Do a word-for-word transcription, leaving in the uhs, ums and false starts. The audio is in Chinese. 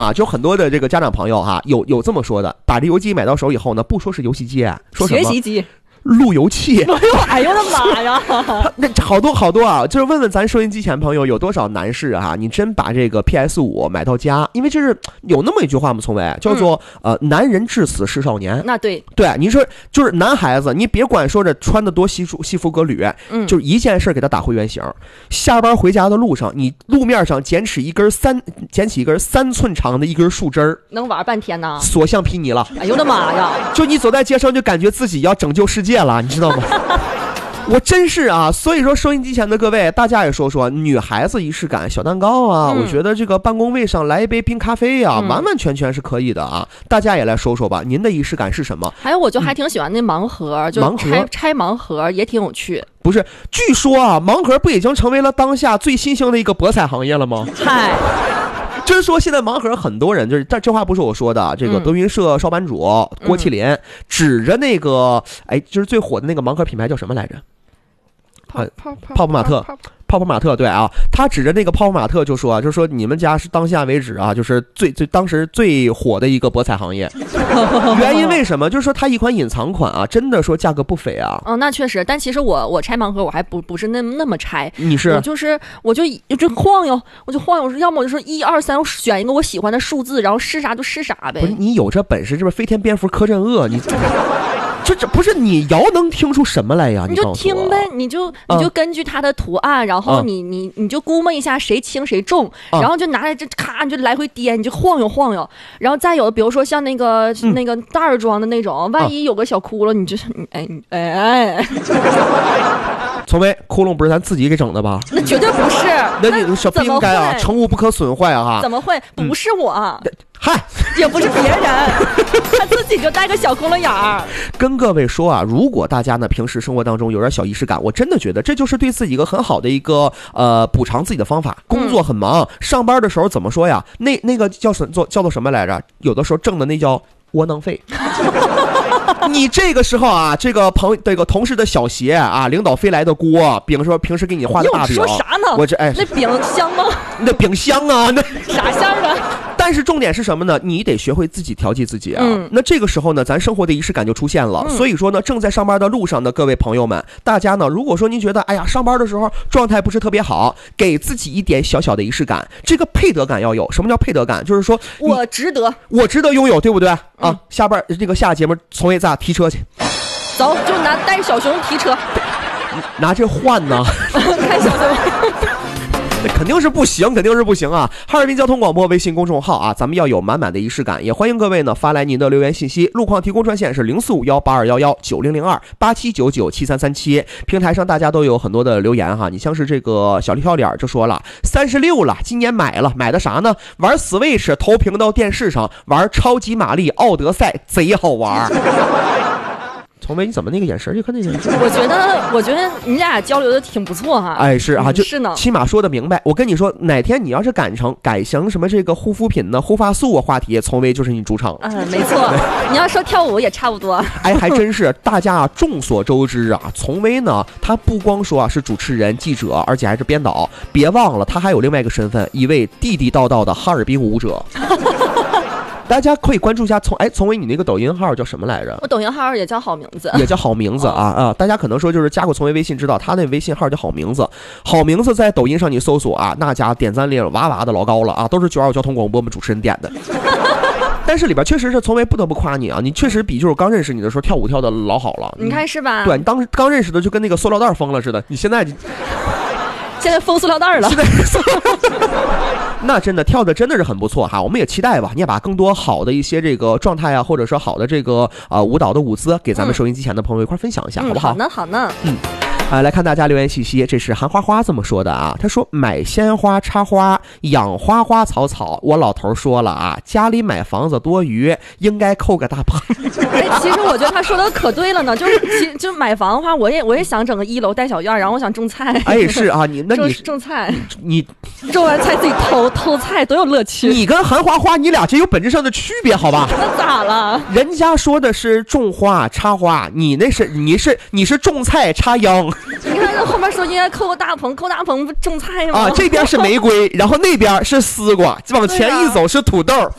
啊，就很多的这个家长朋友哈，有有这么说的，把这游戏机买到手以后呢，不说是游戏机，说什么学习机。 路由器。 哎呦我的妈呀！ 那好多好多啊，就是问问咱收音机前朋友，有多少男士啊？你真把这个 P S 五 买到家，因为这是有那么一句话嘛，从伟叫做、嗯、呃，男人至死是少年。 那对对，你说就是男孩子，你别管说这穿的多西服西服革履，嗯，就是一件事给他打回原形。下班回家的路上，你路面上捡起一根三捡起一根三寸长的一根树枝儿， 能玩半天呢， 所向披靡了。 哎呦我的妈呀！ 就你走在街上，就感觉自己要拯救世界了，你知道吗？我真是啊，所以说收音机前的各位，大家也说说女孩子仪式感，小蛋糕啊、嗯，我觉得这个办公位上来一杯冰咖啡啊、嗯，完完全全是可以的啊。大家也来说说吧，您的仪式感是什么？ 还有，我就还挺喜欢那盲盒，嗯、就拆拆盲盒也挺有趣。 不是，据说啊，盲盒不已经成为了当下最新兴的一个博彩行业了吗？ 嗨。 就是说，现在盲盒很多人就是，但这话不是我说的。这个德云社少班主、嗯、郭麒麟指着那个，哎，就是最火的那个盲盒品牌叫什么来着？泡泡泡泡玛特。泡泡玛特，对啊，他指着那个泡泡玛特就说啊，就说你们家是当下为止啊，就是最最当时最火的一个博彩行业。原因为什么？就是说它一款隐藏款啊，真的说价格不菲啊。 哦，那确实，但其实我我拆盲盒我还不不是那那么拆， 你是我就是我就就晃悠，我就晃悠，要么我就说一二三，我选一个我喜欢的数字，然后是啥就是啥呗。 不是你有这本事，这不是飞天蝙蝠柯镇恶你。这这不是你摇能听出什么来呀？ 你就听呗，你就你就根据它的图案，然后你你你就估摸一下谁轻谁重，然后就拿来这咔你就来回颠，你就晃悠晃悠，然后再有比如说像那个那个袋儿装的那种，万一有个小窟窿，你就是哎哎哎。 从威窟窿不是咱自己给整的吧？ 那绝对不是， 那你是不应该啊，成物不可损坏啊！ 怎么会？不是我， 嗨、嗯， 也不是别人，他自己就带个小窟窿眼儿。 跟各位说啊，如果大家呢平时生活当中有点小仪式感，我真的觉得这就是对自己一个很好的一个呃补偿自己的方法。工作很忙，嗯、上班的时候怎么说呀？那那个叫什做叫做什么来着？有的时候挣的那叫窝囊费。你这个时候啊，这个朋这个同事的小鞋啊，领导飞来的锅，比如说平时给你画的大饼， 说啥呢？ 我这哎， 那饼香吗？ 那饼香啊，那啥馅儿的？ 但是重点是什么呢？你得学会自己调剂自己啊。嗯、那这个时候呢，咱生活的仪式感就出现了。嗯、所以说呢，正在上班的路上的各位朋友们，大家呢，如果说您觉得哎呀，上班的时候状态不是特别好，给自己一点小小的仪式感，这个配得感要有。什么叫配得感？就是说我值得， 我值得拥有，对不对？嗯、啊，下班这个下节目从为咱提车去， 走，就拿带小熊提车， 拿这换呢？ 看小熊。 那肯定是不行，肯定是不行啊！哈尔滨交通广播微信公众号啊，咱们要有满满的仪式感，也欢迎各位呢发来您的留言信息。路况提供专线是零四五幺八二幺幺九零零二八七九九七三三七。平台上大家都有很多的留言哈，你像是这个小跳脸就说了，三十六了，今年买了，买的啥呢？玩 Switch 投屏到电视上，玩超级玛丽奥德赛，贼好玩。从威，你怎么那个眼神就看那眼神？ 我觉得，我觉得你俩交流的挺不错哈。 哎，是啊，就是呢， 起码说的明白。我跟你说，哪天你要是改成改成什么这个护肤品呢、护发素啊话题，从威就是你主场。 嗯，没错。你要说跳舞也差不多。 哎，还真是，大家啊众所周知啊，从威呢，他不光说啊是主持人、记者，而且还是编导。别忘了，他还有另外一个身份，一位地地道道的哈尔滨舞者。大家可以关注一下从哎，从为你那个抖音号叫什么来着？ 我抖音号也叫好名字， 也叫好名字啊啊！大家可能说就是加过从为微信知道，他那微信号叫好名字，好名字在抖音上你搜索啊，那家点赞率哇哇的老高了啊，都是九二五交通广播我们主持人点的。但是里边确实是从为不得不夸你啊，你确实比就是刚认识你的时候跳舞跳的老好了， 你看是吧？ 对，你当刚认识的就跟那个塑料袋疯了似的，你现在现在封塑料袋了， 那真的跳的真的是很不错哈，我们也期待吧，你也把更多好的一些这个状态啊，或者说好的这个啊、呃、舞蹈的舞姿给咱们收音机前的朋友一块分享一下， 嗯、 好不好？ 好呢，好呢， 嗯。啊，来看大家留言信息，这是韩花花这么说的啊，他说买鲜花插花养花花草草，我老头说了啊，家里买房子多余应该扣个大棚。 哎，其实我觉得他说的可对了呢，就是其就买房的话，我也我也想整个一楼带小院，然后我想种菜。 哎，是啊，你那你种菜， 你种完菜自己偷偷菜多有乐趣。 你跟韩花花你俩这有本质上的区别，好吧？ 那咋了？ 人家说的是种花插花，你那是你是你是种菜插秧。 你看这后面说应该寇大鹏，寇大鹏不种菜吗？ 啊，这边是玫瑰，然后那边是丝瓜，往前一走是土豆，